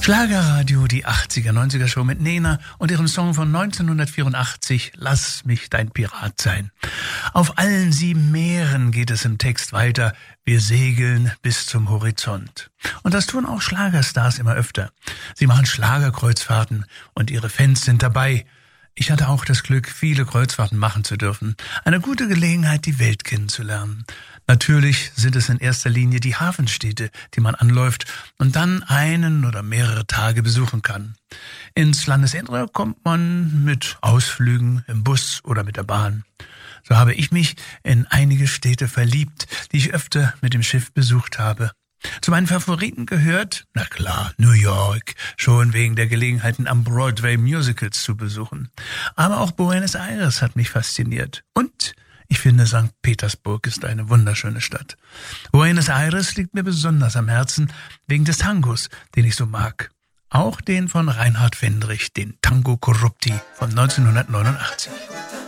Schlagerradio, die 80er, 90er Show mit Nena und ihrem Song von 1984, Lass mich dein Pirat sein. Auf allen 7 Meeren geht es im Text weiter. Wir segeln bis zum Horizont. Und das tun auch Schlagerstars immer öfter. Sie machen Schlagerkreuzfahrten und ihre Fans sind dabei. Ich hatte auch das Glück, viele Kreuzfahrten machen zu dürfen. Eine gute Gelegenheit, die Welt kennenzulernen. Natürlich sind es in erster Linie die Hafenstädte, die man anläuft und dann einen oder mehrere Tage besuchen kann. Ins Landesinnere kommt man mit Ausflügen im Bus oder mit der Bahn. So habe ich mich in einige Städte verliebt, die ich öfter mit dem Schiff besucht habe. Zu meinen Favoriten gehört, na klar, New York, schon wegen der Gelegenheiten am Broadway Musicals zu besuchen. Aber auch Buenos Aires hat mich fasziniert. Und ich finde, St. Petersburg ist eine wunderschöne Stadt. Buenos Aires liegt mir besonders am Herzen wegen des Tangos, den ich so mag. Auch den von Reinhard Fendrich, den Tango Corrupti von 1989.